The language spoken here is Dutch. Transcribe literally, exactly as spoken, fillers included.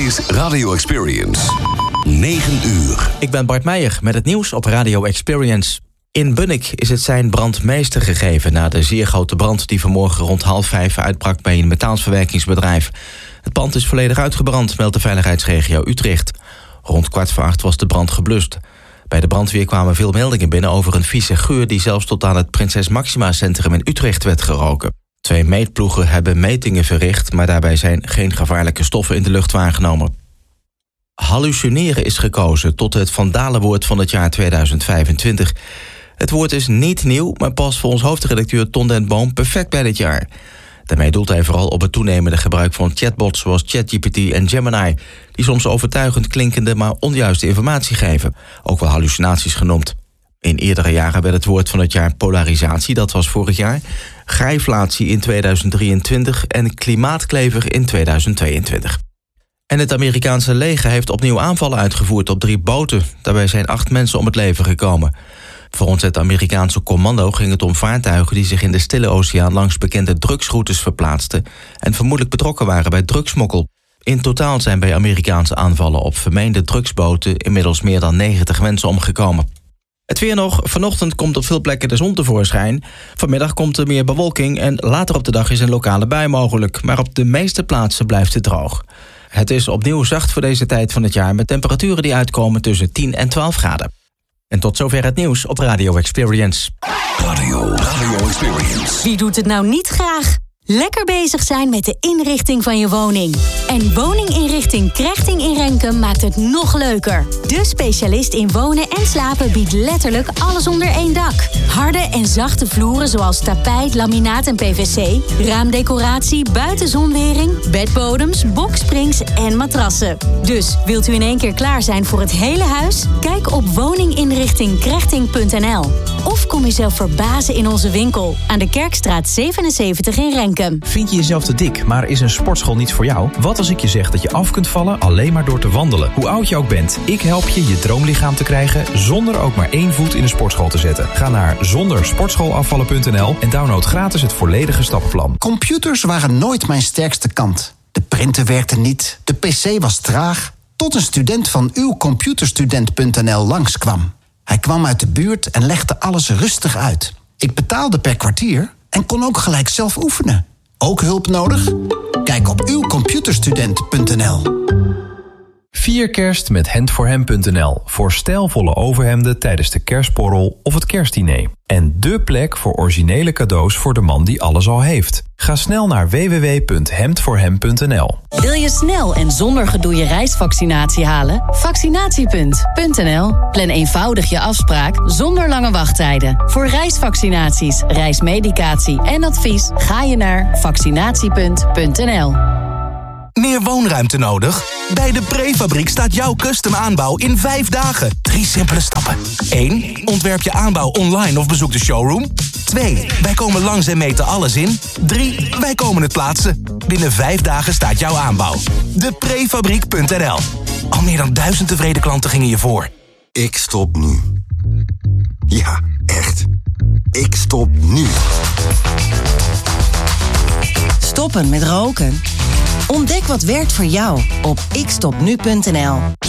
is Radio Experience. negen uur. Ik ben Bart Meijer met het nieuws op Radio Experience. In Bunnik is het zijn brandmeester gegeven na de zeer grote brand die vanmorgen rond half vijf uitbrak bij een metaalsverwerkingsbedrijf. Het pand is volledig uitgebrand, meldt de veiligheidsregio Utrecht. Rond kwart voor acht was de brand geblust. Bij de brandweer kwamen veel meldingen binnen over een vieze geur die zelfs tot aan het Prinses Maxima Centrum in Utrecht werd geroken. Twee meetploegen hebben metingen verricht, maar daarbij zijn geen gevaarlijke stoffen in de lucht waargenomen. Hallucineren is gekozen tot het vandalenwoord van het jaar tweeduizend vijfentwintig. Het woord is niet nieuw, maar past voor ons hoofdredacteur Ton den Boom perfect bij dit jaar. Daarmee doelt hij vooral op het toenemende gebruik van chatbots zoals ChatGPT en Gemini, die soms overtuigend klinkende maar onjuiste informatie geven, ook wel hallucinaties genoemd. In eerdere jaren werd het woord van het jaar polarisatie, dat was vorig jaar, grijflatie in tweeduizend drieëntwintig en klimaatklever in tweeduizend tweeëntwintig. En het Amerikaanse leger heeft opnieuw aanvallen uitgevoerd op drie boten. Daarbij zijn acht mensen om het leven gekomen. Volgens het Amerikaanse commando ging het om vaartuigen die zich in de Stille Oceaan langs bekende drugsroutes verplaatsten en vermoedelijk betrokken waren bij drugsmokkel. In totaal zijn bij Amerikaanse aanvallen op vermeende drugsboten inmiddels meer dan negentig mensen omgekomen. Het weer nog. Vanochtend komt op veel plekken de zon tevoorschijn. Vanmiddag komt er meer bewolking en later op de dag is een lokale bui mogelijk. Maar op de meeste plaatsen blijft het droog. Het is opnieuw zacht voor deze tijd van het jaar met temperaturen die uitkomen tussen tien en twaalf graden. En tot zover het nieuws op Radio Experience. Radio, Radio Experience. Wie doet het nou niet graag? Lekker bezig zijn met de inrichting van je woning. En woninginrichting Krechting in Renkum maakt het nog leuker. De specialist in wonen en slapen biedt letterlijk alles onder één dak. Harde en zachte vloeren zoals tapijt, laminaat en P V C, raamdecoratie, buitenzonwering, bedbodems, boksprings en matrassen. Dus wilt u in één keer klaar zijn voor het hele huis? Kijk op woninginrichting krechting punt n l. Of kom jezelf verbazen in onze winkel aan de Kerkstraat zevenenzeventig in Renkum. Vind je jezelf te dik, maar is een sportschool niet voor jou? Wat als ik je zeg dat je af kunt vallen alleen maar door te wandelen? Hoe oud je ook bent, ik help je je droomlichaam te krijgen zonder ook maar één voet in de sportschool te zetten. Ga naar zonder sportschoolafvallen punt n l en download gratis het volledige stappenplan. Computers waren nooit mijn sterkste kant. De printer werkte niet, de pc was traag, tot een student van uw computerstudent punt n l langskwam. Hij kwam uit de buurt en legde alles rustig uit. Ik betaalde per kwartier en kon ook gelijk zelf oefenen. Ook hulp nodig? Kijk op uw computerstudent punt n l. Vier kerst met hand voor hem punt n l voor stijlvolle overhemden tijdens de kerstborrel of het kerstdiner. En dé plek voor originele cadeaus voor de man die alles al heeft. Ga snel naar w w w punt hemd voor hem punt n l. Wil je snel en zonder gedoe je reisvaccinatie halen? Vaccinatiepunt punt n l. Plan eenvoudig je afspraak zonder lange wachttijden. Voor reisvaccinaties, reismedicatie en advies ga je naar vaccinatiepunt punt n l. Meer woonruimte nodig? Bij de Prefabriek staat jouw custom aanbouw in vijf dagen. Drie simpele stappen. één. Ontwerp je aanbouw online of bezoek de showroom. twee. Wij komen langs en meten alles in. drie. Wij komen het plaatsen. Binnen vijf dagen staat jouw aanbouw. de prefabriek punt n l. Al meer dan duizend tevreden klanten gingen je voor. Ik stop nu. Ja, echt. Ik stop nu. Stoppen met roken? Ontdek wat werkt voor jou op ik stop nu punt n l.